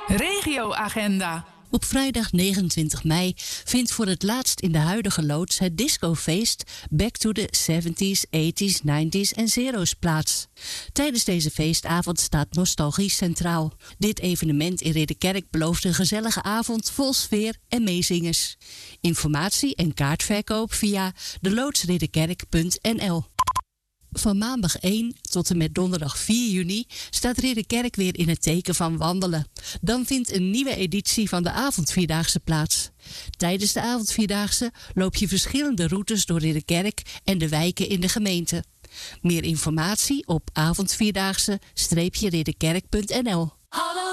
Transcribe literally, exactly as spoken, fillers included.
Regioagenda. Op vrijdag negenentwintig mei vindt voor het laatst in de huidige loods het discofeest Back to the seventies, eighties, nineties en zero's plaats. Tijdens deze feestavond staat nostalgie centraal. Dit evenement in Ridderkerk belooft een gezellige avond vol sfeer en meezingers. Informatie en kaartverkoop via de loodsridderkerk punt n l. Van maandag één tot en met donderdag vier juni staat Ridderkerk weer in het teken van wandelen. Dan vindt een nieuwe editie van de avondvierdaagse plaats. Tijdens de avondvierdaagse loop je verschillende routes door Ridderkerk en de wijken in de gemeente. Meer informatie op avondvierdaagse-ridderkerk punt n l.